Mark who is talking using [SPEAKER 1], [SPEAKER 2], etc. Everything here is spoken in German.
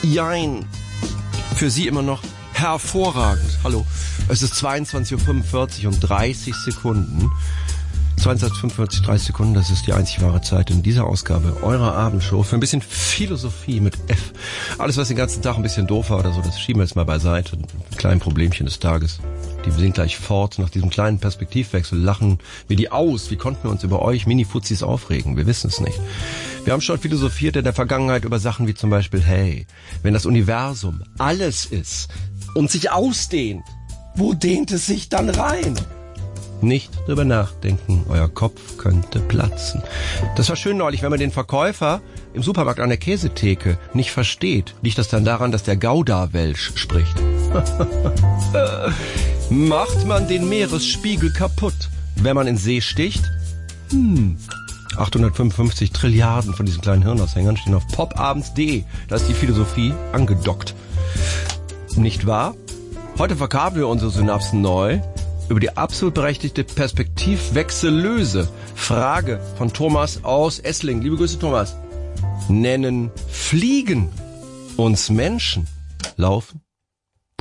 [SPEAKER 1] Jein. Für Sie immer noch hervorragend. Hallo. Es ist 22.45 Uhr und 30 Sekunden. 22.45 30 Sekunden, das ist die einzig wahre Zeit in dieser Ausgabe eurer Abendshow für ein bisschen Philosophie mit F. Alles, was den ganzen Tag ein bisschen doof war oder so, das schieben wir jetzt mal beiseite. Ein kleines Problemchen des Tages. Die sind gleich fort. Nach diesem kleinen Perspektivwechsel lachen wir die aus. Wie konnten wir uns über euch Mini-Fuzis aufregen? Wir wissen es nicht. Wir haben schon philosophiert in der Vergangenheit über Sachen wie zum Beispiel, hey, wenn das Universum alles ist und sich ausdehnt, wo dehnt es sich dann rein? Nicht drüber nachdenken, euer Kopf könnte platzen. Das war schön neulich, wenn man den Verkäufer im Supermarkt an der Käsetheke nicht versteht. Liegt das dann daran, dass der Gouda-Welsch spricht? Macht man den Meeresspiegel kaputt, wenn man in See sticht? 855 Trilliarden von diesen kleinen Hirnaushängern stehen auf popabends.de. Da ist die Philosophie angedockt. Nicht wahr? Heute verkabeln wir unsere Synapsen neu über die absolut berechtigte Perspektivwechsellöse Frage von Thomas aus Essling. Liebe Grüße, Thomas. Nennen Fliegen uns Menschen? Laufen,